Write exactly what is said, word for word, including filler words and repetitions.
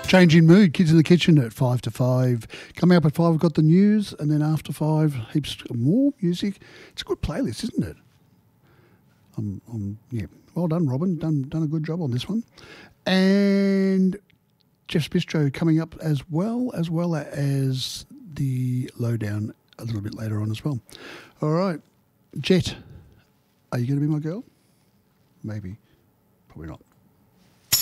Changing mood. Kids in the kitchen at five to five. Coming up at five, we've got the news, and then after five, heaps more music. It's a good playlist, isn't it? Um, um, yeah. Well done, Robin. Done done a good job on this one. And Jeff's Bistro coming up as well, as well as the lowdown a little bit later on as well. All right. Jet, are you going to be my girl? Maybe. Probably not.